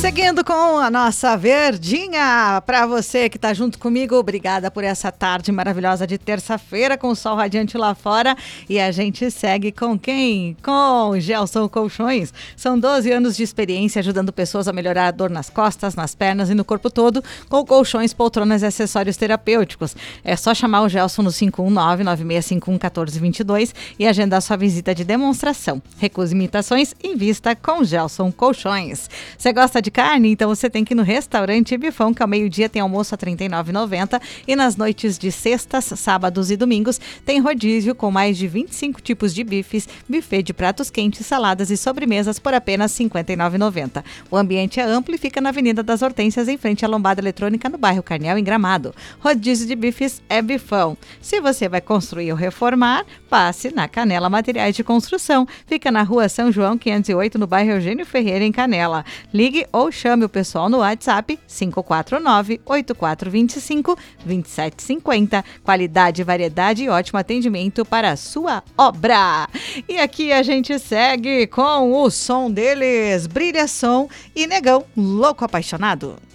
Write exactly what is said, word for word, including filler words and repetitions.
Seguindo com a nossa verdinha, para você que tá junto comigo, obrigada por essa tarde maravilhosa de terça-feira com o sol radiante lá fora. E a gente segue com quem? Com Gelson Colchões. São doze anos de experiência ajudando pessoas a melhorar a dor nas costas, nas pernas e no corpo todo com colchões, poltronas e acessórios terapêuticos. É só chamar o Gelson no cinco um nove, nove seis cinco um, um quatro dois dois e agendar sua visita de demonstração. Recuse imitações, invista com Gelson Colchões. Você gosta de carne? Então você tem que ir no restaurante Bifão, que ao meio-dia tem almoço a trinta e nove reais e noventa centavos e nas noites de sextas, sábados e domingos tem rodízio com mais de vinte e cinco tipos de bifes, buffet de pratos quentes, saladas e sobremesas por apenas cinquenta e nove reais e noventa centavos. O ambiente é amplo e fica na Avenida das Hortênsias, em frente à Lombada Eletrônica, no bairro Carnel, em Gramado. Rodízio de bifes é Bifão. Se você vai construir ou reformar, passe na Canela Materiais de Construção. Fica na Rua São João, quinhentos e oito, no bairro Eugênio Ferreira, em Canela. Ligue ou chame o pessoal no WhatsApp cinco quatro nove, oito quatro dois cinco, dois sete cinco zero. Qualidade, variedade e ótimo atendimento para a sua obra. E aqui a gente segue com o som deles, Brilha Som e Negão Louco Apaixonado.